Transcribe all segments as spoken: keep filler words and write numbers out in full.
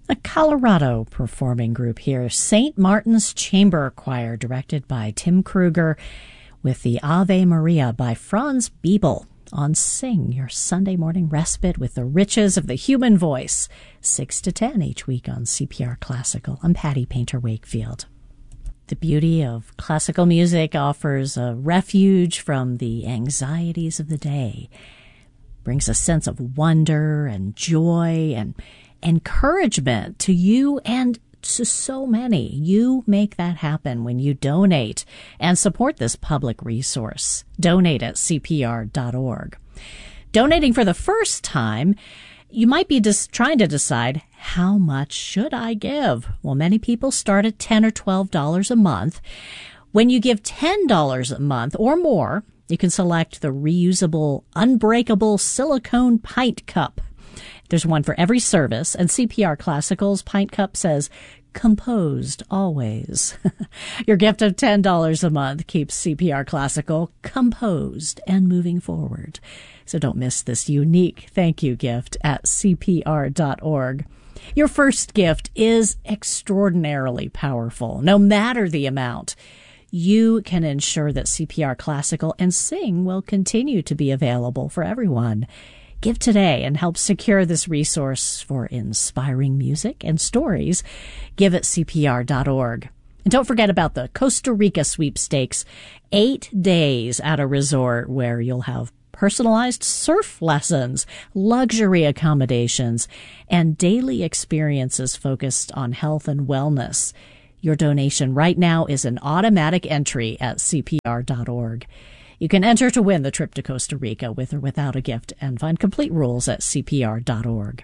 A Colorado performing group here, Saint Martin's Chamber Choir, directed by Tim Kruger, with the Ave Maria by Franz Biebel on Sing, your Sunday morning respite with the riches of the human voice, six to ten each week on C P R Classical. I'm Patty Painter Wakefield. The beauty of classical music offers a refuge from the anxieties of the day, brings a sense of wonder and joy and encouragement to you and to so many. You make that happen when you donate and support this public resource. Donate at C P R dot org. Donating for the first time, you might be just trying to decide, how much should I give? Well, many people start at ten or twelve dollars a month. When you give ten dollars a month or more, you can select the reusable, unbreakable silicone pint cup. There's one for every service, and C P R Classical's pint cup says, composed always. Your gift of ten dollars a month keeps C P R Classical composed and moving forward. So don't miss this unique thank you gift at C P R dot org. Your first gift is extraordinarily powerful, no matter the amount. You can ensure that C P R Classical and Sing will continue to be available for everyone. Give today and help secure this resource for inspiring music and stories. Give at C P R dot org. And don't forget about the Costa Rica sweepstakes, eight days at a resort where you'll have personalized surf lessons, luxury accommodations, and daily experiences focused on health and wellness. Your donation right now is an automatic entry at C P R dot org. You can enter to win the trip to Costa Rica with or without a gift and find complete rules at C P R dot org.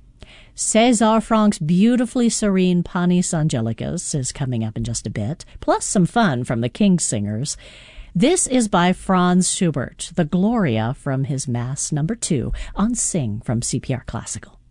César Franck's beautifully serene Panis Angelicus is coming up in just a bit, plus some fun from the King Singers. This is by Franz Schubert, the Gloria from his Mass number two on Sing from C P R Classical.